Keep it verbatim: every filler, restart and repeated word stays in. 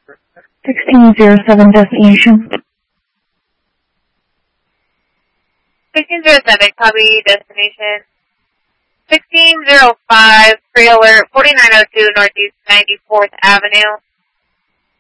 sixteen zero seven destination. sixteen zero seven, copy destination. sixteen zero five, pre-alert, forty-nine oh two Northeast ninety-fourth Avenue.